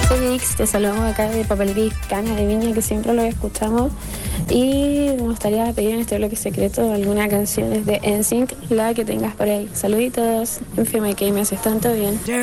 Félix, te saludamos acá de Papelería Caña de Viña, que siempre lo escuchamos. Y me gustaría pedir en este bloque secreto alguna canción de NSYNC, la que tengas por ahí. Saluditos, en FMK, me haces tanto bien.